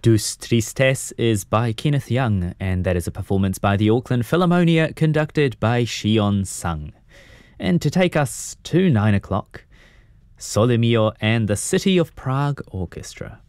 Dus Tristes is by Kenneth Young, and that is a performance by the Auckland Philharmonia conducted by Shion Sung. And to take us to 9 o'clock, Sole Mio and the City of Prague Orchestra.